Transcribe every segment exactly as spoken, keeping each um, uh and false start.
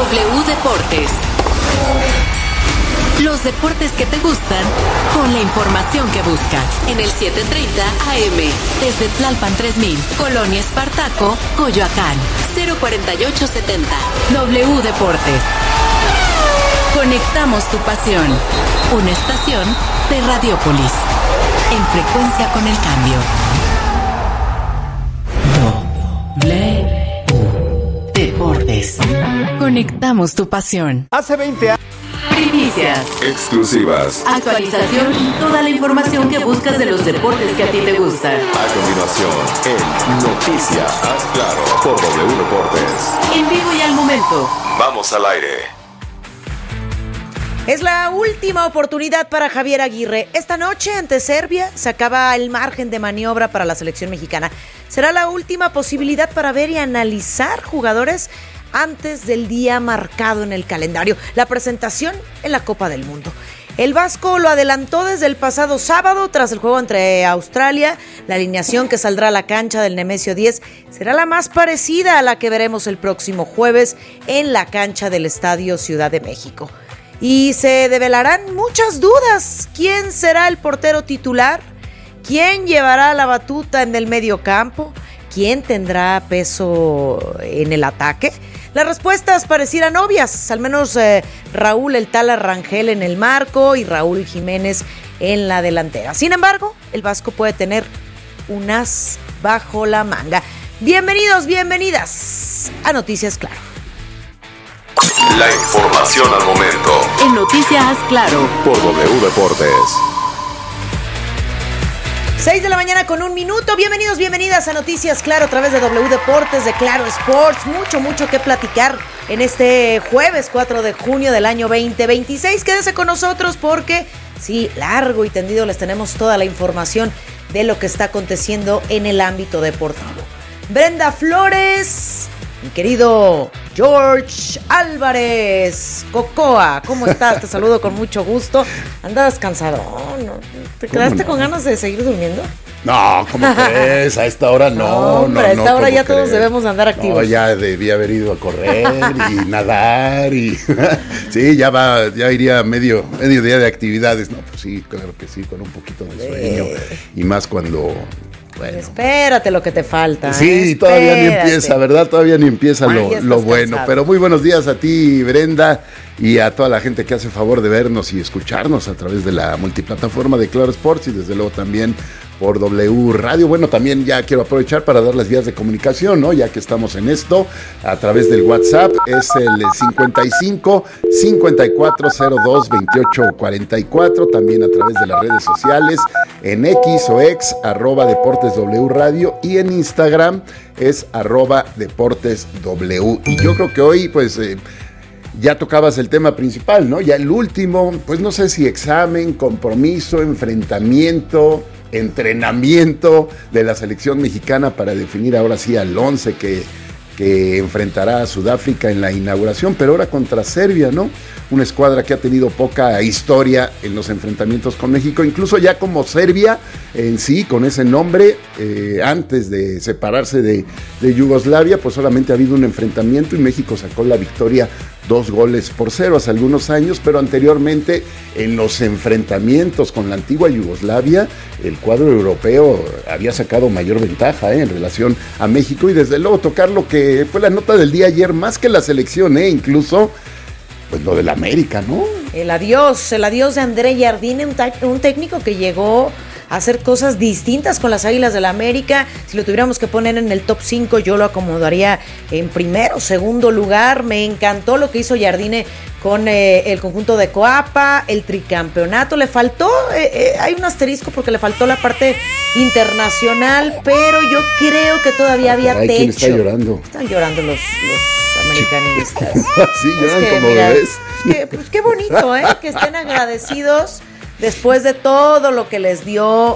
W Deportes. Los deportes que te gustan con la información que buscas en el siete treinta A M desde Tlalpan tres mil, Colonia Espartaco, Coyoacán, cero cuarenta y ocho setenta. W Deportes. Conectamos tu pasión. Una estación de Radiópolis. En frecuencia con el cambio. W Deportes. Conectamos tu pasión. Hace veinte años. Primicias. Exclusivas. Actualización y toda la información que buscas de los deportes que a ti te gustan. A continuación, en Noticias Haz Claro por W Deportes. En vivo y al momento. Vamos al aire. Es la última oportunidad para Javier Aguirre. Esta noche ante Serbia se acaba el margen de maniobra para la selección mexicana. Será la última posibilidad para ver y analizar jugadores antes del día marcado en el calendario, la presentación en la Copa del Mundo. El vasco lo adelantó desde el pasado sábado tras el juego entre Australia. La alineación que saldrá a la cancha del Nemesio diez será la más parecida a la que veremos el próximo jueves en la cancha del Estadio Ciudad de México. Y se develarán muchas dudas. ¿Quién será el portero titular? ¿Quién llevará la batuta en el medio campo? ¿Quién tendrá peso en el ataque? Las respuestas parecieran obvias, al menos eh, Raúl el Tala Rangel en el marco y Raúl Jiménez en la delantera. Sin embargo, el vasco puede tener un as bajo la manga. Bienvenidos, bienvenidas a Noticias Claro. La información al momento. En Noticias Claro por W Deportes. seis de la mañana con un minuto. Bienvenidos, bienvenidas a Noticias Claro a través de W Deportes, de Claro Sports. Mucho, mucho que platicar en este jueves cuatro de junio del año veinte veintiséis. Quédese con nosotros porque, sí, largo y tendido les tenemos toda la información de lo que está aconteciendo en el ámbito deportivo. Brenda Flores, mi querido George Álvarez, Cocoa, ¿cómo estás? Te saludo con mucho gusto. ¿Andabas cansado? ¿No? ¿Te quedaste no? con ganas de seguir durmiendo? No, ¿cómo crees? A esta hora no, no, hombre, no. A esta no, hora ya crees? Todos debemos andar activos. No, ya debí haber ido a correr y nadar y... sí, ya va, ya iría medio, medio día de actividades. No, pues sí, claro que sí, con un poquito de sueño. Eh. Y más cuando... Bueno. Espérate lo que te falta. Sí, ¿eh? todavía ni empieza, ¿verdad? Todavía ni empieza lo, lo bueno. Cansado. Pero muy buenos días a ti, Brenda, y a toda la gente que hace favor de vernos y escucharnos a través de la multiplataforma de Claro Sports y desde luego también por W Radio. Bueno, también ya quiero aprovechar para dar las vías de comunicación, ¿no? Ya que estamos en esto, a través del WhatsApp, es el cincuenta y cinco, cincuenta y cuatro, cero dos, veintiocho, cuarenta y cuatro, también a través de las redes sociales, en X o X, arroba Deportes W Radio, y en Instagram es arroba Deportes W. Y yo creo que hoy, pues... Eh, ya tocabas el tema principal, ¿no? Ya el último, pues no sé si examen, compromiso, enfrentamiento, entrenamiento de la selección mexicana para definir ahora sí al once que, que enfrentará a Sudáfrica en la inauguración, pero ahora contra Serbia, ¿no? Una escuadra que ha tenido poca historia en los enfrentamientos con México, incluso ya como Serbia en sí, con ese nombre, eh, antes de separarse de, de Yugoslavia, pues solamente ha habido un enfrentamiento y México sacó la victoria dos goles por cero hace algunos años, pero anteriormente en los enfrentamientos con la antigua Yugoslavia, el cuadro europeo había sacado mayor ventaja eh, en relación a México, y desde luego tocar lo que fue la nota del día ayer, más que la selección, eh, incluso pues lo del América, ¿no? El adiós, el adiós de André Jardine, un, un técnico que llegó a hacer cosas distintas con las Águilas del América. Si lo tuviéramos que poner en el top cinco, yo lo acomodaría en primero, segundo lugar. Me encantó lo que hizo Jardine con eh, el conjunto de Coapa, el tricampeonato. Le faltó, eh, eh, hay un asterisco porque le faltó la parte internacional, pero yo creo que todavía había Ay, techo. ¿quién está llorando? Están llorando los, los americanistas. Sí, lloran es que, como mira, bebés. Es que, pues qué bonito, ¿eh? Que estén agradecidos después de todo lo que les dio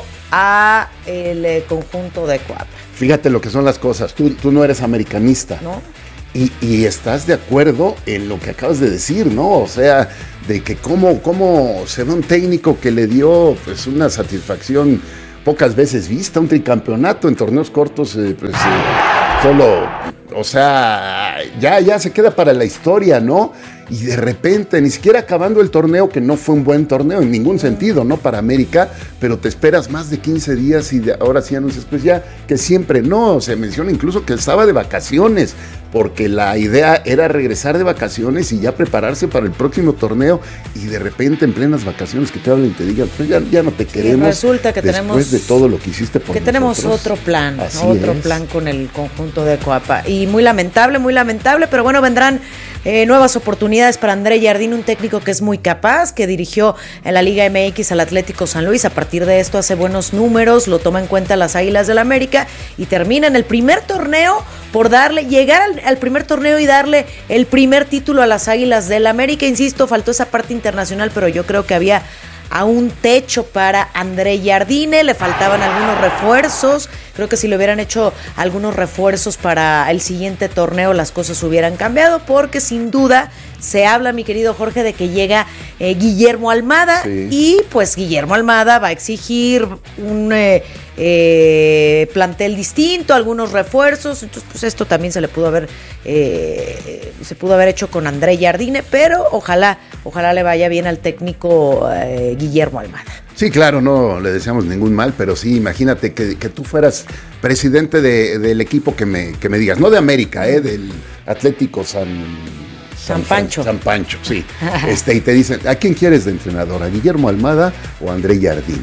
a el eh, conjunto de Coapa. Fíjate lo que son las cosas. Tú, tú no eres americanista. ¿No? Y, y estás de acuerdo en lo que acabas de decir, ¿no? O sea, de que cómo, cómo se ve un técnico que le dio pues una satisfacción pocas veces vista, un tricampeonato en torneos cortos, eh, pues eh, solo o sea, ya, ya se queda para la historia, ¿no? Y de repente, ni siquiera acabando el torneo, que no fue un buen torneo en ningún sentido, ¿no? Para América, pero te esperas más de quince días y de, ahora sí anuncias, pues ya, que siempre no, se menciona incluso que estaba de vacaciones, porque la idea era regresar de vacaciones y ya prepararse para el próximo torneo, y de repente en plenas vacaciones que te hablen y te digan, pues ya, ya no te queremos. Y resulta que después tenemos, de todo lo que hiciste por que nosotros. tenemos otro plan, Así otro es. plan con el conjunto de Coapa. Y muy lamentable, muy lamentable, pero bueno, vendrán eh, nuevas oportunidades para André Jardine, un técnico que es muy capaz, que dirigió en la Liga M X al Atlético San Luis. A partir de esto hace buenos números, lo toma en cuenta las Águilas del América y termina en el primer torneo por darle, llegar al, al primer torneo y darle el primer título a las Águilas del América. Insisto, faltó esa parte internacional, pero yo creo que había a un techo para André Jardine, le faltaban algunos refuerzos, creo que si le hubieran hecho algunos refuerzos para el siguiente torneo las cosas hubieran cambiado, porque sin duda se habla, mi querido Jorge, de que llega eh, Guillermo Almada, sí. Y pues Guillermo Almada va a exigir un eh, eh, plantel distinto, algunos refuerzos, entonces pues esto también se le pudo haber eh, se pudo haber hecho con André Jardine, pero ojalá, ojalá le vaya bien al técnico eh, Guillermo Almada. Sí, claro, no le deseamos ningún mal, pero sí, imagínate que, que tú fueras presidente de, del equipo que me, que me digas, no de América, eh, del Atlético San... San, San Pancho. San Pancho, sí. Este, y te dicen, ¿a quién quieres de entrenador? ¿A Guillermo Almada o a André Jardine?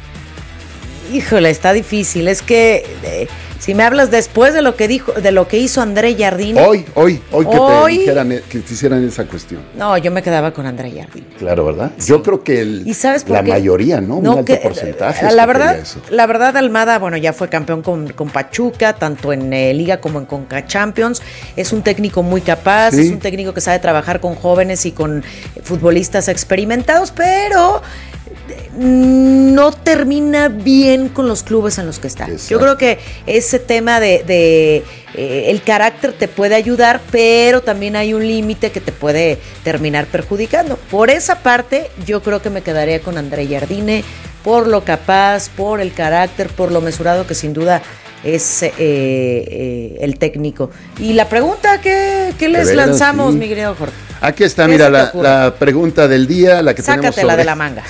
Híjole, está difícil. Es que eh, si me hablas después de lo que dijo, de lo que hizo André Jardine. Hoy, hoy, hoy que hoy, te dijeran, que te hicieran esa cuestión. No, yo me quedaba con André Jardine. Claro, ¿verdad? Sí. Yo creo que el, ¿Y sabes por la qué? mayoría, ¿no? no Un alto que, porcentaje. La verdad, eso. la verdad, Almada, bueno, ya fue campeón con, con Pachuca, tanto en eh, Liga como en Conca Champions. Es un técnico muy capaz, sí. Es un técnico que sabe trabajar con jóvenes y con futbolistas experimentados, pero no termina bien con los clubes en los que está. Exacto. Yo creo que ese tema de, de eh, el carácter te puede ayudar, pero también hay un límite que te puede terminar perjudicando. Por esa parte, yo creo que me quedaría con André Jardine, por lo capaz, por el carácter, por lo mesurado que sin duda es eh, eh, el técnico. Y la pregunta que, que les veras, lanzamos, sí. Mi querido Jorge. Aquí está, mira, la, la pregunta del día, la que Sácatela tenemos sobre... de la manga.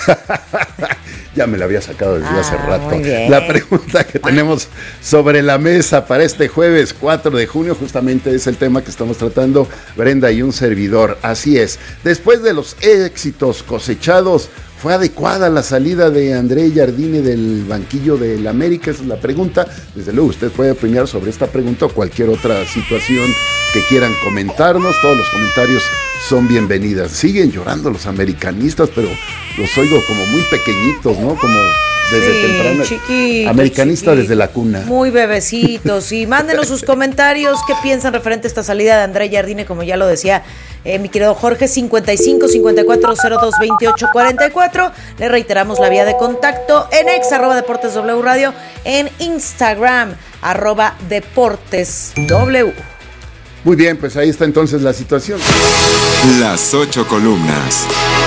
Ya me la había sacado desde ah, hace rato. Muy bien. La pregunta que tenemos sobre la mesa para este jueves cuatro de junio, justamente es el tema que estamos tratando Brenda y un servidor. Así es, después de los éxitos cosechados, ¿fue adecuada la salida de André Jardine del banquillo del América? Esa es la pregunta. Desde luego, usted puede opinar sobre esta pregunta o cualquier otra situación que quieran comentarnos. Todos los comentarios son bienvenidas. Siguen llorando los americanistas, pero los oigo como muy pequeñitos, ¿no? Como desde sí, temprano. Chiquito, Americanista chiquito, desde la cuna. Muy bebecitos. Y mándenos sus comentarios. ¿Qué piensan referente a esta salida de André Jardine? Como ya lo decía eh, mi querido Jorge, cincuenta y cinco, cincuenta y cuatro, cero dos, veintiocho, cuarenta y cuatro. Le reiteramos la vía de contacto en ex, arroba Deportes W Radio, en Instagram, arroba Deportes W. Muy bien, pues ahí está entonces la situación. Las ocho columnas.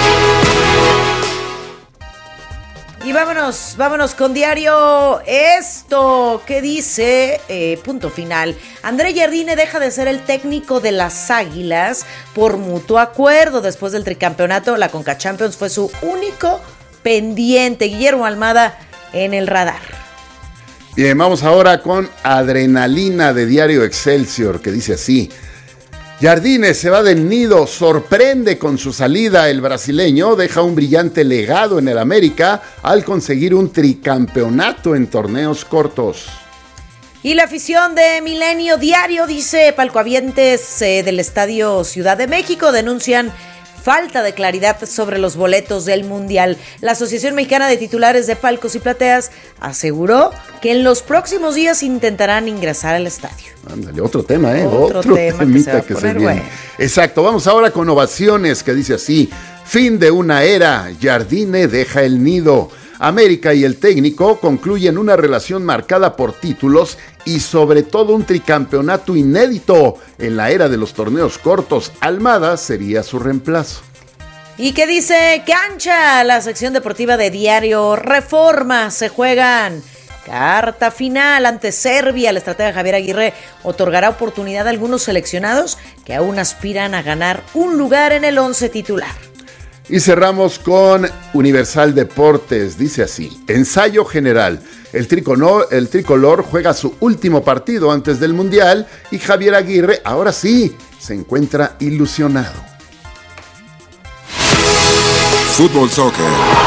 Y vámonos, vámonos con Diario Esto, que dice, eh, punto final, André Jardine deja de ser el técnico de las Águilas por mutuo acuerdo. Después del tricampeonato, la Conca Champions fue su único pendiente. Guillermo Almada en el radar. Bien, vamos ahora con Adrenalina de Diario Excelsior, que dice así: Jardine se va del nido, sorprende con su salida. El brasileño deja un brillante legado en el América al conseguir un tricampeonato en torneos cortos. Y la afición de Milenio Diario dice, palcoavientes eh, del Estadio Ciudad de México denuncian falta de claridad sobre los boletos del Mundial. La Asociación Mexicana de Titulares de Palcos y Plateas aseguró que en los próximos días intentarán ingresar al estadio. Ándale, otro tema, ¿eh? Otro, Otro tema temita que se, que poner, se viene. Bueno. Exacto, vamos ahora con Ovaciones, que dice así: fin de una era, Jardine deja el nido. América y el técnico concluyen una relación marcada por títulos y sobre todo un tricampeonato inédito en la era de los torneos cortos. Almada sería su reemplazo. ¿Y qué dice Cancha? La sección deportiva de Diario Reforma. Se juegan Carta final ante Serbia. El estratega Javier Aguirre otorgará oportunidad a algunos seleccionados que aún aspiran a ganar un lugar en el once titular. Y cerramos con Universal Deportes. Dice así: ensayo general. El tricolor, el tricolor juega su último partido antes del Mundial y Javier Aguirre ahora sí se encuentra ilusionado. Fútbol Soccer.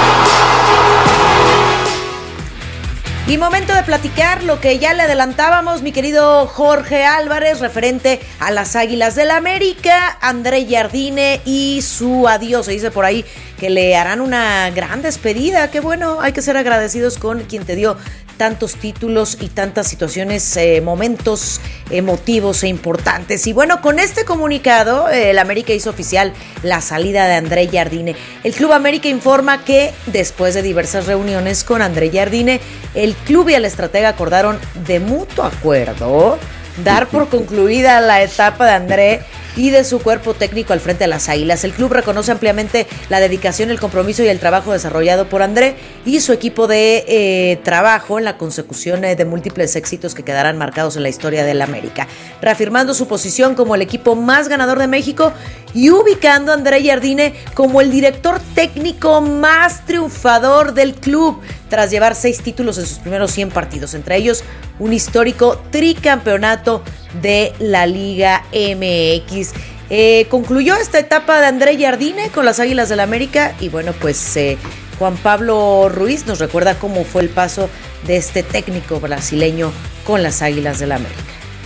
Y momento de platicar lo que ya le adelantábamos, mi querido Jorge Álvarez, referente a las Águilas del América, André Jardine y su adiós. Se dice por ahí que le harán una gran despedida. Qué bueno, hay que ser agradecidos con quien te dio tantos títulos y tantas situaciones, eh, momentos emotivos e importantes. Y bueno, con este comunicado, eh, el América hizo oficial la salida de André Jardine. El Club América informa que después de diversas reuniones con André Jardine, el club y el estratega acordaron de mutuo acuerdo dar por concluida la etapa de André y de su cuerpo técnico al frente de las Águilas. El club reconoce ampliamente la dedicación, el compromiso y el trabajo desarrollado por André y su equipo de eh, trabajo en la consecución eh, de múltiples éxitos que quedarán marcados en la historia del América, reafirmando su posición como el equipo más ganador de México y ubicando a André Jardine como el director técnico más triunfador del club, tras llevar seis títulos en sus primeros cien partidos, entre ellos un histórico tricampeonato de la Liga M X. Eh, concluyó esta etapa de André Jardine con las Águilas del América y bueno, pues eh, Juan Pablo Ruiz nos recuerda cómo fue el paso de este técnico brasileño con las Águilas del América.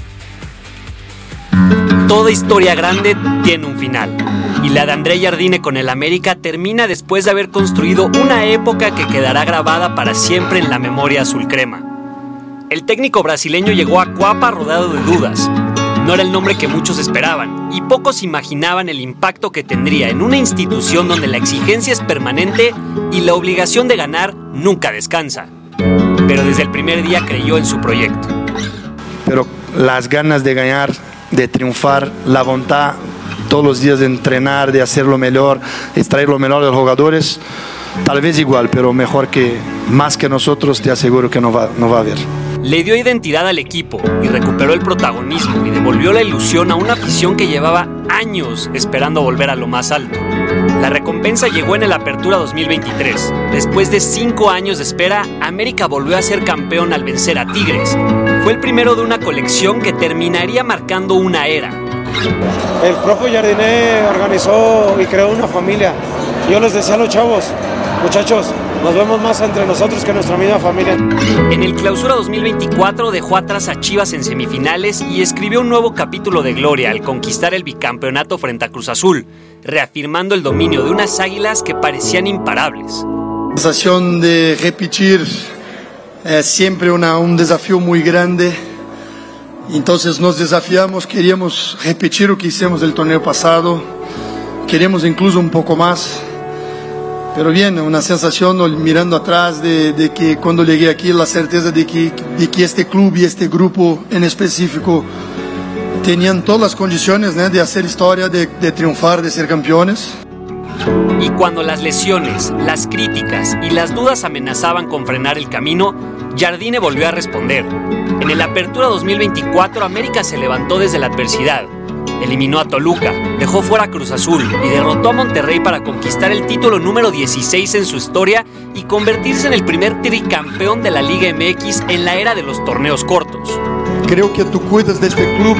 Toda historia grande tiene un final, y la de André Jardine con el América termina después de haber construido una época que quedará grabada para siempre en la memoria azul crema. El técnico brasileño llegó a Cuapa rodeado de dudas. No era el nombre que muchos esperaban, y pocos imaginaban el impacto que tendría en una institución donde la exigencia es permanente y la obligación de ganar nunca descansa. Pero desde el primer día creyó en su proyecto. Pero las ganas de ganar, de triunfar, la voluntad todos los días de entrenar, de hacer lo mejor, extraer lo mejor de los jugadores, tal vez igual, pero mejor que más que nosotros, te aseguro que no va, no va a haber. Le dio identidad al equipo y recuperó el protagonismo y devolvió la ilusión a una afición que llevaba años esperando volver a lo más alto. La recompensa llegó en el Apertura dos mil veintitrés. Después de cinco años de espera, América volvió a ser campeón al vencer a Tigres. Fue el primero de una colección que terminaría marcando una era. El profe Jardine organizó y creó una familia. Yo les decía a los chavos, muchachos, nos vemos más entre nosotros que nuestra misma familia. En el Clausura dos mil veinticuatro dejó atrás a Chivas en semifinales y escribió un nuevo capítulo de gloria al conquistar el bicampeonato frente a Cruz Azul, reafirmando el dominio de unas Águilas que parecían imparables. La sensación de repetir es siempre una, un desafío muy grande. Entonces nos desafiamos, queríamos repetir lo que hicimos el torneo pasado, queríamos incluso un poco más. Pero bien, una sensación mirando atrás de, de que cuando llegué aquí, la certeza de que, de que este club y este grupo en específico tenían todas las condiciones, ¿no?, de hacer historia, de, de triunfar, de ser campeones. Y cuando las lesiones, las críticas y las dudas amenazaban con frenar el camino, Jardine volvió a responder. En el Apertura dos mil veinticuatro, América se levantó desde la adversidad. Eliminó a Toluca, dejó fuera a Cruz Azul y derrotó a Monterrey para conquistar el título número dieciséis en su historia y convertirse en el primer tricampeón de la Liga M X en la era de los torneos cortos. Creo que tú cuidas de este club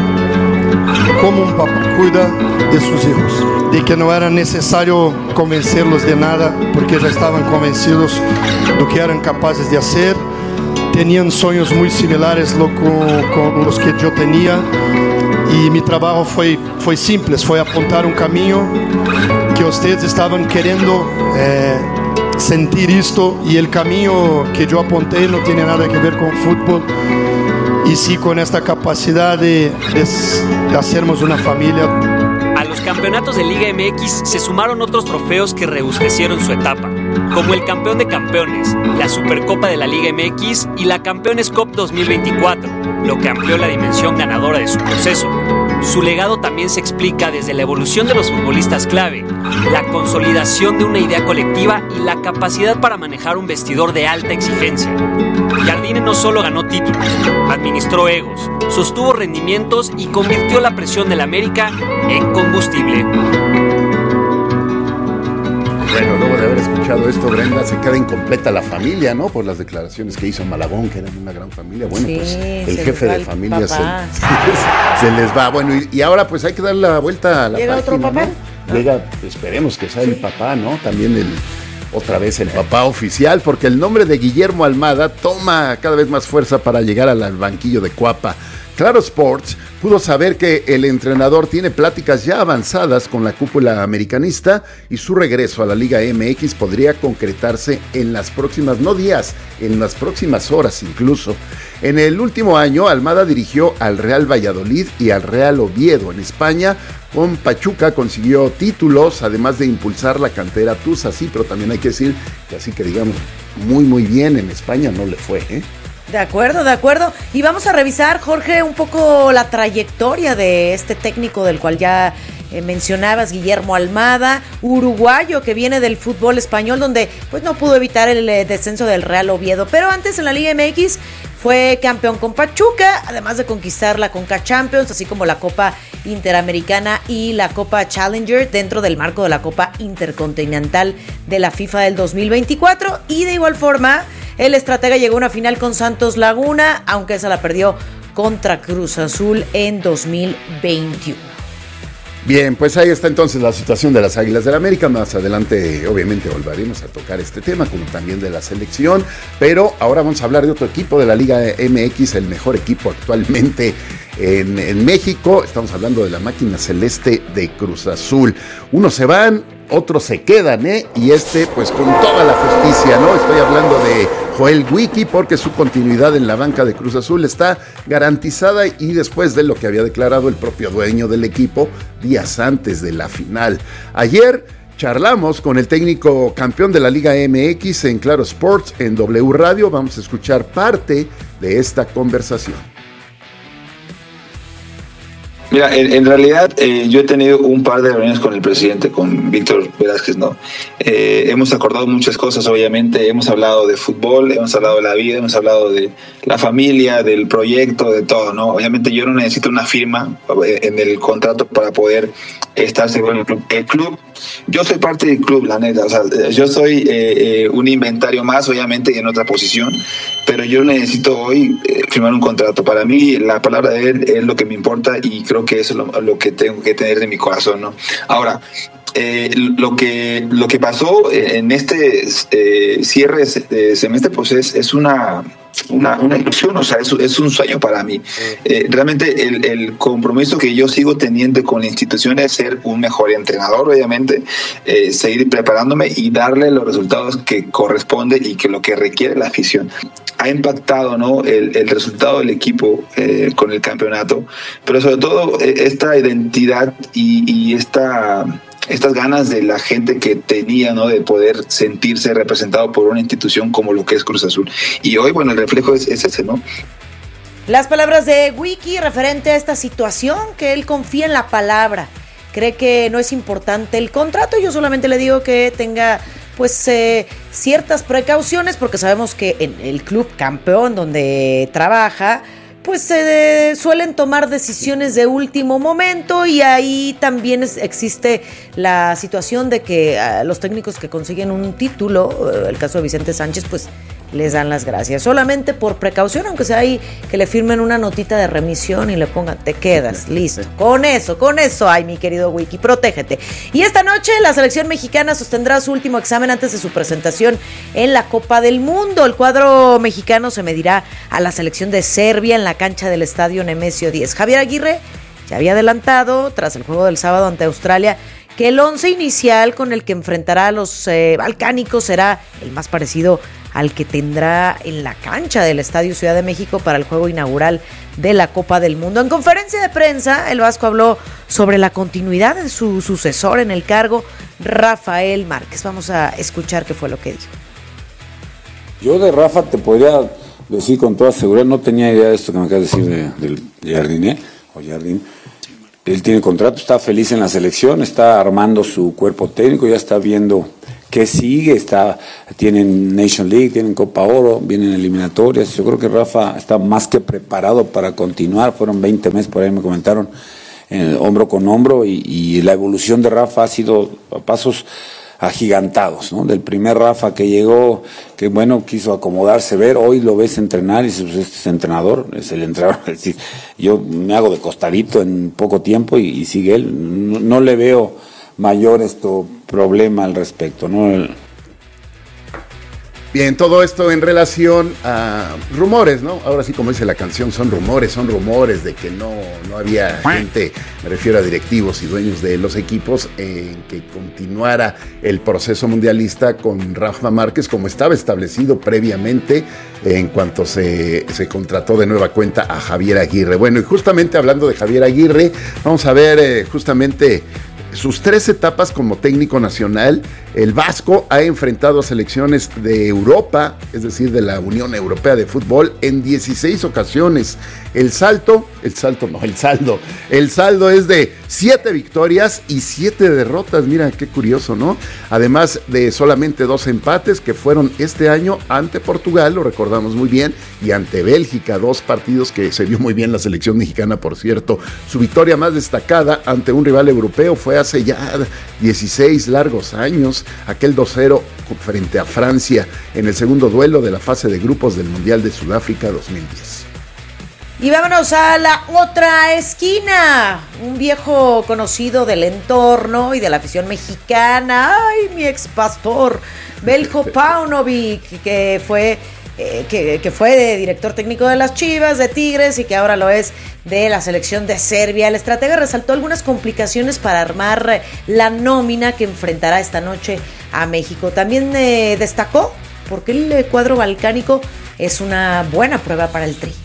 como un papá cuida de sus hijos, de que no era necesario convencerlos de nada porque ya estaban convencidos de lo que eran capaces de hacer. Tenían sueños muy similares lo, con, con los que yo tenía. Y mi trabajo fue, fue simple, fue apuntar un camino que ustedes estaban queriendo eh, sentir esto, y el camino que yo apunté no tiene nada que ver con fútbol, y sí con esta capacidad de, de, de hacernos una familia. A los campeonatos de Liga M X se sumaron otros trofeos que rebustecieron su etapa, como el campeón de campeones, la Supercopa de la Liga M X y la Campeones Cup dos mil veinticuatro, lo que amplió la dimensión ganadora de su proceso. Su legado también se explica desde la evolución de los futbolistas clave, la consolidación de una idea colectiva y la capacidad para manejar un vestidor de alta exigencia. Jardine no solo ganó títulos, administró egos, sostuvo rendimientos y convirtió la presión del América en combustible. Bueno, luego de haber escuchado esto, Brenda, se queda incompleta la familia, ¿no? Por las declaraciones que hizo Malagón, que eran una gran familia. Bueno, sí, pues el jefe de familia se, se les va. Bueno, y, y ahora pues hay que dar la vuelta a la ¿Llega página, otro papá? ¿no? Llega, esperemos que sea sí. el papá, ¿no? También el, otra vez el papá oficial, porque el nombre de Guillermo Almada toma cada vez más fuerza para llegar al banquillo de Cuapa. Claro Sports pudo saber que el entrenador tiene pláticas ya avanzadas con la cúpula americanista y su regreso a la Liga M X podría concretarse en las próximas, no días, en las próximas horas incluso. En el último año, Almada dirigió al Real Valladolid y al Real Oviedo en España. Con Pachuca consiguió títulos, además de impulsar la cantera Tusa, sí, pero también hay que decir que así que digamos, muy muy bien en España no le fue, ¿eh? De acuerdo, de acuerdo. Y vamos a revisar, Jorge, un poco la trayectoria de este técnico del cual ya eh, mencionabas, Guillermo Almada, uruguayo que viene del fútbol español, donde pues no pudo evitar el eh, descenso del Real Oviedo. Pero antes en la Liga M X fue campeón con Pachuca, además de conquistar la Conca Champions, así como la Copa Interamericana y la Copa Challenger dentro del marco de la Copa Intercontinental de la FIFA del dos mil veinticuatro. Y de igual forma, el estratega llegó a una final con Santos Laguna, aunque esa la perdió contra Cruz Azul en dos mil veintiuno. Bien, pues ahí está entonces la situación de las Águilas del América. Más adelante, obviamente, volveremos a tocar este tema, como también de la selección. Pero ahora vamos a hablar de otro equipo de la Liga M X, el mejor equipo actualmente en, en México. Estamos hablando de la máquina celeste de Cruz Azul. Unos se van, otros se quedan, ¿eh? Y este, pues con toda la justicia, ¿no? Estoy hablando de Joel Wiki, porque su continuidad en la banca de Cruz Azul está garantizada y después de lo que había declarado el propio dueño del equipo días antes de la final. Ayer charlamos con el técnico campeón de la Liga M X en Claro Sports en W Radio. Vamos a escuchar parte de esta conversación. Mira, en, en realidad eh, yo he tenido un par de reuniones con el presidente, con Víctor Velázquez, ¿no? Eh, hemos acordado muchas cosas, obviamente, hemos hablado de fútbol, hemos hablado de la vida, hemos hablado de la familia, del proyecto, de todo, ¿no? Obviamente yo no necesito una firma en el contrato para poder estar seguro en el club. El club, yo soy parte del club, la neta, o sea, yo soy eh, eh, un inventario más, obviamente, en otra posición, pero yo necesito hoy eh, firmar un contrato. Para mí, la palabra de él es lo que me importa y creo que eso es lo, lo que tengo que tener de mi corazón, ¿no? Ahora, eh, lo que lo que pasó en este eh, cierre de semestre, pues es, es una, una una ilusión, o sea, es, es un sueño para mí. Eh, realmente el, el compromiso que yo sigo teniendo con la institución es ser un mejor entrenador, obviamente, eh, seguir preparándome y darle los resultados que corresponde y que lo que requiere la afición. Ha impactado, ¿no?, el, el resultado del equipo eh, con el campeonato, pero sobre todo eh, esta identidad y, y esta, estas ganas de la gente que tenía, ¿no?, de poder sentirse representado por una institución como lo que es Cruz Azul. Y hoy, bueno, el reflejo es, es ese, ¿no? Las palabras de Wiki referente a esta situación, que él confía en la palabra, cree que no es importante el contrato. Yo solamente le digo que tenga pues eh, ciertas precauciones, porque sabemos que en el club campeón donde trabaja, pues eh, suelen tomar decisiones de último momento, y ahí también es, existe la situación de que a los técnicos que consiguen un título, eh, el caso de Vicente Sánchez, pues les dan las gracias, solamente por precaución, aunque sea ahí que le firmen una notita de remisión y le pongan, te quedas, listo. Con eso, con eso, ay, mi querido Wiki, protégete. Y esta noche la selección mexicana sostendrá su último examen antes de su presentación en la Copa del Mundo. El cuadro mexicano se medirá a la selección de Serbia en la cancha del estadio Nemesio diez. Javier Aguirre ya había adelantado, tras el juego del sábado ante Australia, que el once inicial con el que enfrentará a los eh, balcánicos será el más parecido al que tendrá en la cancha del Estadio Ciudad de México para el juego inaugural de la Copa del Mundo. En conferencia de prensa, el Vasco habló sobre la continuidad de su sucesor en el cargo, Rafael Márquez. Vamos a escuchar qué fue lo que dijo. Yo de Rafa te podría decir con toda seguridad, no tenía idea de esto que me acabas de decir de, de Jardine, o Jardín. Él tiene contrato, está feliz en la selección, está armando su cuerpo técnico, ya está viendo qué sigue, está, tienen Nation League, tienen Copa Oro, vienen eliminatorias. Yo creo que Rafa está más que preparado para continuar. Fueron veinte meses, por ahí me comentaron, en hombro con hombro, y, y la evolución de Rafa ha sido a pasos agigantados, ¿no? Del primer Rafa que llegó, que bueno, quiso acomodarse, ver, hoy lo ves entrenar y dices, pues este es entrenador, es el entrenador. Es decir, yo me hago de costadito en poco tiempo y, y sigue él. No, no le veo mayor esto problema al respecto, ¿no? El, Bien, todo esto en relación a rumores, ¿no? Ahora sí, como dice la canción, son rumores, son rumores de que no, no había gente, me refiero a directivos y dueños de los equipos, en que continuara el proceso mundialista con Rafa Márquez, como estaba establecido previamente en cuanto se, se contrató de nueva cuenta a Javier Aguirre. Bueno, y justamente hablando de Javier Aguirre, vamos a ver eh, justamente sus tres etapas como técnico nacional. El Vasco ha enfrentado a selecciones de Europa, es decir, de la Unión Europea de Fútbol, en dieciséis ocasiones. El salto, el salto no, el saldo, el saldo es de siete victorias y siete derrotas. Mira, qué curioso, ¿no? Además de solamente dos empates que fueron este año ante Portugal, lo recordamos muy bien, y ante Bélgica, dos partidos que se vio muy bien la selección mexicana, por cierto. Su victoria más destacada ante un rival europeo fue hace ya dieciséis largos años, aquel dos cero frente a Francia en el segundo duelo de la fase de grupos del Mundial de Sudáfrica dos mil diez. Y vámonos a la otra esquina. Un viejo conocido del entorno y de la afición mexicana. ¡Ay, mi ex pastor! Veljko Paunovic, que fue, eh, que, que fue de director técnico de las Chivas, de Tigres, y que ahora lo es de la selección de Serbia. El estratega resaltó algunas complicaciones para armar la nómina que enfrentará esta noche a México. También eh, destacó porque el cuadro balcánico es una buena prueba para el Tri.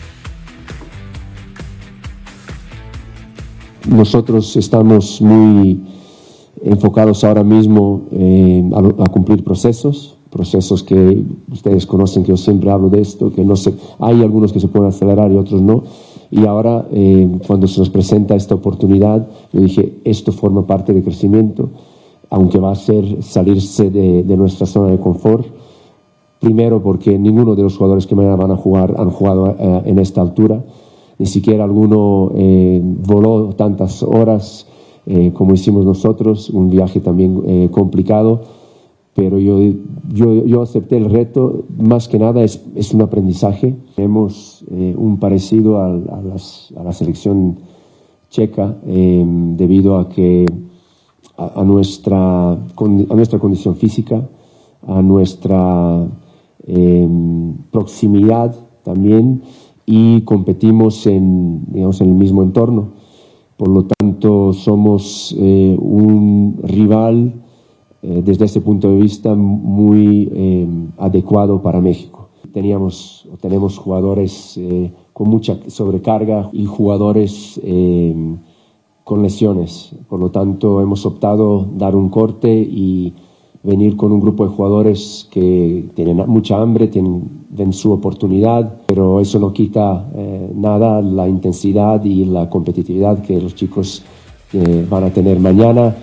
Nosotros estamos muy enfocados ahora mismo eh, a, a cumplir procesos, procesos que ustedes conocen, que yo siempre hablo de esto, que no se, hay algunos que se pueden acelerar y otros no. Y ahora, eh, cuando se nos presenta esta oportunidad, yo dije, esto forma parte del crecimiento, aunque va a ser salirse de, de nuestra zona de confort. Primero, porque ninguno de los jugadores que mañana van a jugar han jugado eh, en esta altura. Ni siquiera alguno eh, voló tantas horas eh, como hicimos nosotros, un viaje también eh, complicado, pero yo, yo, yo acepté el reto. Más que nada es, es un aprendizaje. Tenemos eh, un parecido a, a, las, a la selección checa eh, debido a que a, a, nuestra, a nuestra condición física, a nuestra eh, proximidad también, y competimos en, digamos, en el mismo entorno. Por lo tanto, somos eh, un rival eh, desde ese punto de vista muy eh, adecuado para México. Teníamos, tenemos jugadores eh, con mucha sobrecarga y jugadores eh, con lesiones. Por lo tanto, hemos optado dar un corte y venir con un grupo de jugadores que tienen mucha hambre, tienen ven su oportunidad, pero eso no quita eh, nada la intensidad y la competitividad que los chicos eh, van a tener mañana.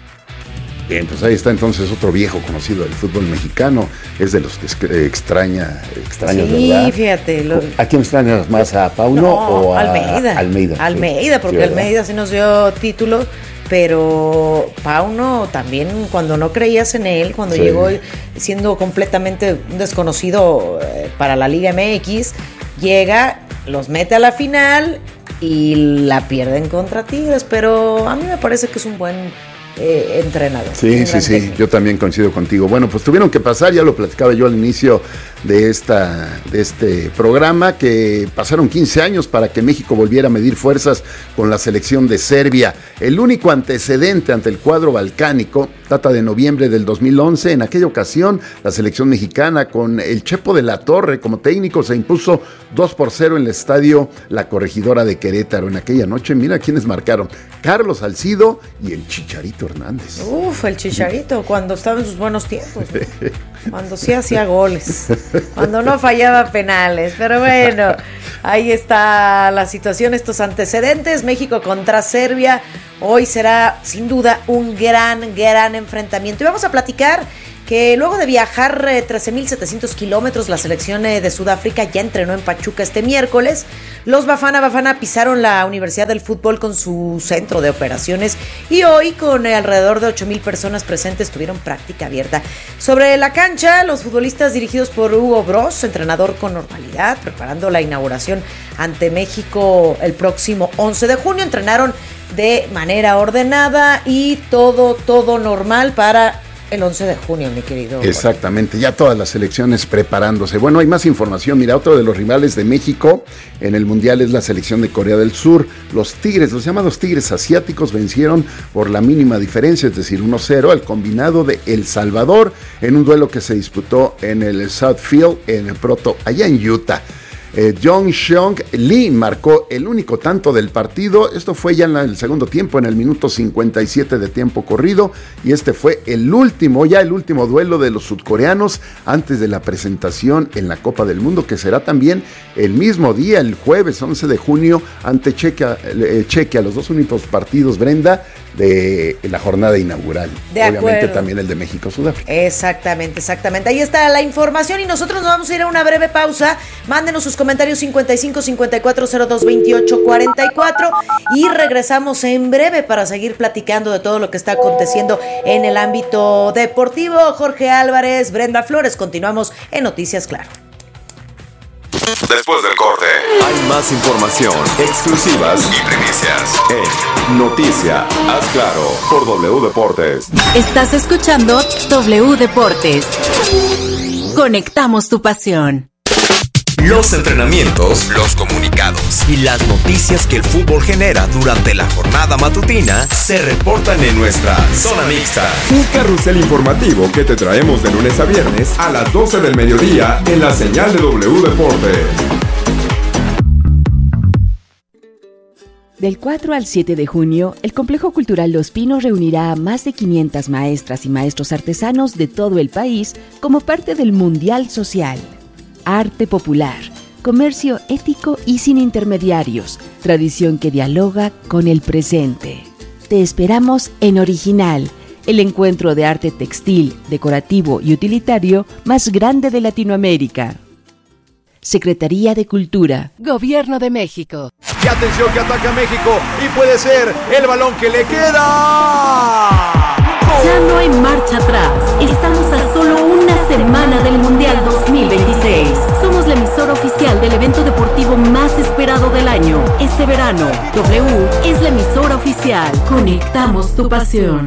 Bien, pues ahí está entonces otro viejo conocido del fútbol mexicano, es de los que extraña, extrañas, sí, ¿verdad? Sí, fíjate. Lo... ¿A quién extrañas más? ¿A Pauno no, o a Almeida? Almeida, Almeida, sí. porque Sí, Almeida sí nos dio título, pero Pauno también, cuando no creías en él, cuando sí. llegó siendo completamente un desconocido para la Liga M X, llega, los mete a la final y la pierden contra Tigres, pero a mí me parece que es un buen eh, entrenador. Sí, sí, sí, técnico. Yo también coincido contigo. Bueno, pues tuvieron que pasar, ya lo platicaba yo al inicio de, esta, de este programa, que pasaron quince años para que México volviera a medir fuerzas con la selección de Serbia. El único antecedente ante el cuadro balcánico data de noviembre del dos mil once. En aquella ocasión, la selección mexicana, con el Chepo de la Torre como técnico, se impuso dos por cero en el estadio La Corregidora de Querétaro. En aquella noche, mira quiénes marcaron: Carlos Salcido y el Chicharito Chicharito Hernández. Uf, el Chicharito, cuando estaba en sus buenos tiempos, ¿no? Cuando sí hacía goles, cuando no fallaba penales, pero bueno, ahí está la situación, estos antecedentes, México contra Serbia, hoy será sin duda un gran, gran enfrentamiento. Y vamos a platicar que luego de viajar eh, trece mil setecientos kilómetros, la selección eh, de Sudáfrica ya entrenó en Pachuca este miércoles. Los Bafana Bafana pisaron la Universidad del Fútbol con su centro de operaciones y hoy con eh, alrededor de ocho mil personas presentes tuvieron práctica abierta. Sobre la cancha, los futbolistas dirigidos por Hugo Bross, entrenador con normalidad, preparando la inauguración ante México el próximo once de junio, entrenaron de manera ordenada y todo, todo normal para el once de junio, mi querido. Exactamente, ya todas las selecciones preparándose. Bueno, hay más información. Mira, otro de los rivales de México en el Mundial es la selección de Corea del Sur. Los Tigres, los llamados Tigres asiáticos, vencieron por la mínima diferencia, es decir, uno cero al combinado de El Salvador en un duelo que se disputó en el Southfield, en el Proto, allá en Utah. Eh, Jong Seong Lee marcó el único tanto del partido. Esto fue ya en el segundo tiempo, en el minuto cincuenta y siete de tiempo corrido, y este fue el último, ya el último duelo de los sudcoreanos antes de la presentación en la Copa del Mundo, que será también el mismo día, el jueves once de junio, ante Chequia, eh, Chequia, los dos únicos partidos, Brenda, de la jornada inaugural. De Obviamente acuerdo. También el de México-Sudáfrica. Exactamente, exactamente. Ahí está la información y nosotros nos vamos a ir a una breve pausa. Mándenos sus comentarios cincuenta y cinco cincuenta y cuatro cero dos veintiocho cuarenta y cuatro y regresamos en breve para seguir platicando de todo lo que está aconteciendo en el ámbito deportivo. Jorge Álvarez, Brenda Flores, continuamos en Noticias Claro. Después del corte, hay más información, exclusivas y primicias en Noticia Haz Claro por W Deportes. Estás escuchando W Deportes. Conectamos tu pasión. Los entrenamientos, los comunicados y las noticias que el fútbol genera durante la jornada matutina se reportan en nuestra Zona Mixta. Un carrusel informativo que te traemos de lunes a viernes a las doce del mediodía en la señal de W Deportes. Del cuatro al siete de junio, el Complejo Cultural Los Pinos reunirá a más de quinientas maestras y maestros artesanos de todo el país como parte del Mundial Social. Arte popular, comercio ético y sin intermediarios, tradición que dialoga con el presente. Te esperamos en Original, el encuentro de arte textil, decorativo y utilitario más grande de Latinoamérica. Secretaría de Cultura, Gobierno de México. Y atención que ataca México y puede ser el balón que le queda. Ya no hay marcha atrás. Estamos a solo una semana del Mundial dos mil veintiséis. Somos la emisora oficial del evento deportivo más esperado del año. Este verano, W es la emisora oficial. Conectamos tu pasión.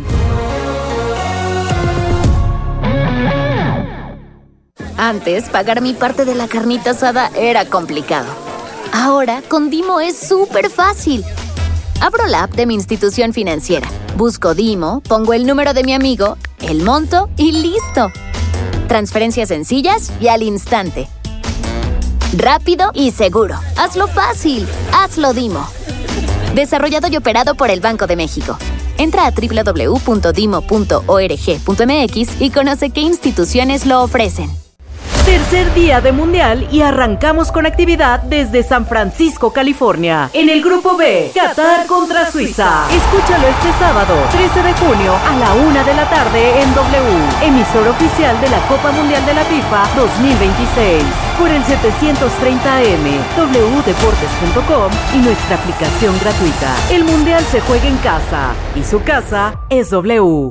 Antes, pagar mi parte de la carnita asada era complicado. Ahora, con Dimo es súper fácil. Abro la app de mi institución financiera, busco Dimo, pongo el número de mi amigo, el monto y listo. Transferencias sencillas y al instante. Rápido y seguro. Hazlo fácil. Hazlo Dimo. Desarrollado y operado por el Banco de México. Entra a doble u doble u doble u punto dimo punto org punto m x y conoce qué instituciones lo ofrecen. Tercer día de Mundial y arrancamos con actividad desde San Francisco, California. En el Grupo B, Qatar contra Suiza. Escúchalo este sábado, trece de junio, a la una de la tarde en W, emisora oficial de la Copa Mundial de la FIFA dos mil veintiséis. Por el setecientos treinta A M, w deportes punto com y nuestra aplicación gratuita. El Mundial se juega en casa y su casa es W.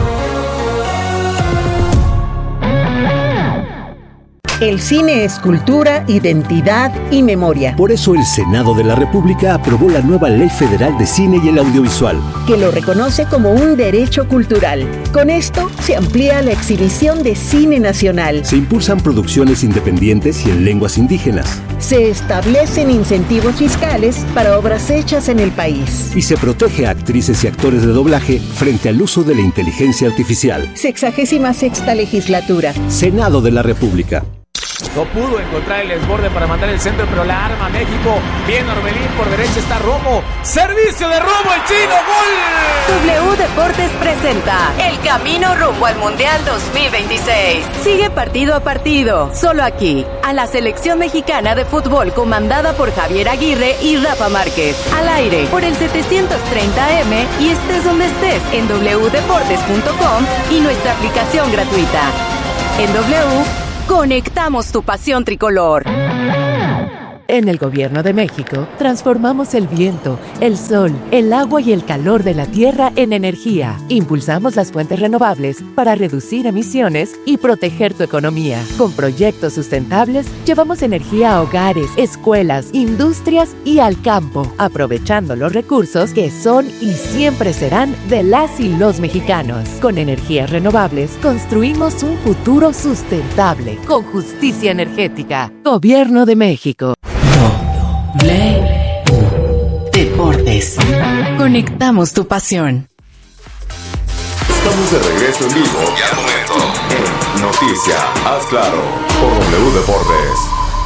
El cine es cultura, identidad y memoria. Por eso el Senado de la República aprobó la nueva Ley Federal de Cine y el Audiovisual, que lo reconoce como un derecho cultural. Con esto se amplía la exhibición de cine nacional. Se impulsan producciones independientes y en lenguas indígenas. Se establecen incentivos fiscales para obras hechas en el país. Y se protege a actrices y actores de doblaje frente al uso de la inteligencia artificial. Sexagésima sexta legislatura. Senado de la República. No pudo encontrar el desborde para mandar el centro, pero la arma México. Bien Orbelín, por derecha está Romo. Servicio de Romo, el chino, gol. W Deportes presenta el camino rumbo al Mundial dos mil veintiséis. Sigue partido a partido, solo aquí, a la selección mexicana de fútbol comandada por Javier Aguirre y Rafa Márquez. Al aire por el setecientos treinta A M y estés donde estés en doble u deportes punto com y nuestra aplicación gratuita. En W, conectamos tu pasión tricolor. En el Gobierno de México, transformamos el viento, el sol, el agua y el calor de la tierra en energía. Impulsamos las fuentes renovables para reducir emisiones y proteger tu economía. Con proyectos sustentables, llevamos energía a hogares, escuelas, industrias y al campo, aprovechando los recursos que son y siempre serán de las y los mexicanos. Con energías renovables, construimos un futuro sustentable, con justicia energética. Gobierno de México. W Deportes. Conectamos tu pasión. Estamos de regreso en vivo y al momento en Noticia, haz claro, por W Deportes.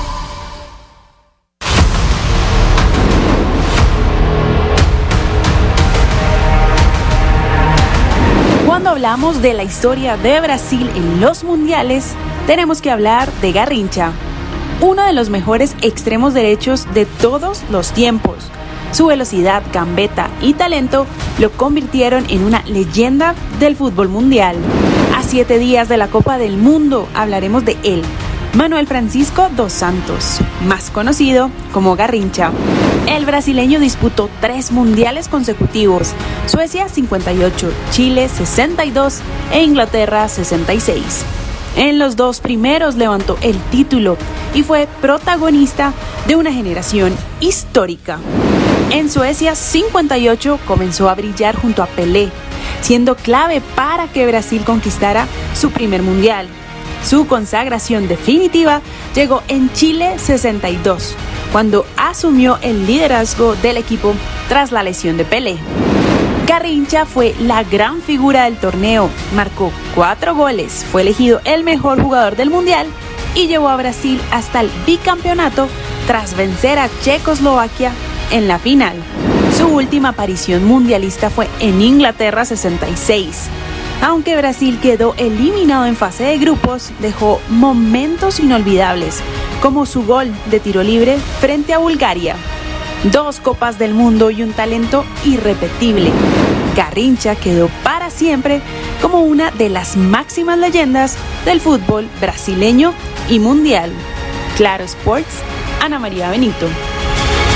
Cuando hablamos de la historia de Brasil en los mundiales, tenemos que hablar de Garrincha, uno de los mejores extremos derechos de todos los tiempos. Su velocidad, gambeta y talento lo convirtieron en una leyenda del fútbol mundial. A siete días de la Copa del Mundo hablaremos de él, Manuel Francisco dos Santos, más conocido como Garrincha. El brasileño disputó tres mundiales consecutivos: Suecia cincuenta y ocho, Chile sesenta y dos e Inglaterra sesenta y seis. En los dos primeros levantó el título y fue protagonista de una generación histórica. En Suecia cincuenta y ocho comenzó a brillar junto a Pelé, siendo clave para que Brasil conquistara su primer mundial. Su consagración definitiva llegó en Chile sesenta y dos, cuando asumió el liderazgo del equipo tras la lesión de Pelé. Garrincha fue la gran figura del torneo, marcó cuatro goles, fue elegido el mejor jugador del mundial y llevó a Brasil hasta el bicampeonato tras vencer a Checoslovaquia en la final. Su última aparición mundialista fue en Inglaterra sesenta y seis. Aunque Brasil quedó eliminado en fase de grupos, dejó momentos inolvidables, como su gol de tiro libre frente a Bulgaria. Dos Copas del Mundo y un talento irrepetible. Garrincha quedó para siempre como una de las máximas leyendas del fútbol brasileño y mundial. Claro Sports, Ana María Benito.